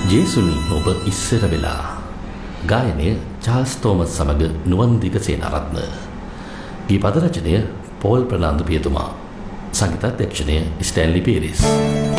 ජේසුනි ඔබ ඉස්සර වෙලා ගායනය චාල්ස් තෝමස් සමග නුවන්දික සේනාරත්න. ගීපද රචනය පෝල් ප්‍රනාන්දු පියතුමා. සංගීතාධ්‍යක්ෂණය ස්ටැන්ලි පීරිස්.